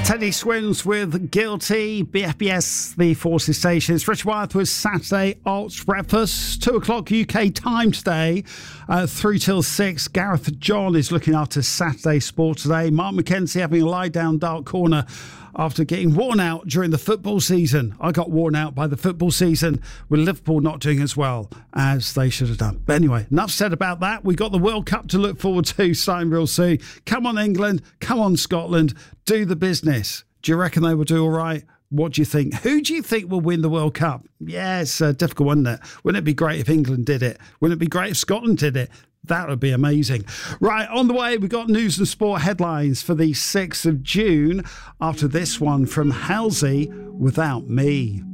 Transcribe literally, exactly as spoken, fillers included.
Teddy Swims with Guilty, B F B S, the Forces Stations. Richard Wyeth with Saturday Alts Breakfast, two o'clock U K time today, uh, three till six. Gareth John is looking after Saturday Sport today. Mark McKenzie having a lie down dark corner after getting worn out during the football season. I got worn out by the football season with Liverpool not doing as well as they should have done. But anyway, enough said about that. We got the World Cup to look forward to starting real soon. Come on England, come on Scotland, do the business. Do you reckon they will do all right? What do you think? Who do you think will win the World Cup? Yeah, it's uh, difficult, wouldn't it? Wouldn't it be great if England did it? Wouldn't it be great if Scotland did it? That would be amazing. Right, on the way, we've got news and sport headlines for the sixth of June after this one from Halsey, Without Me.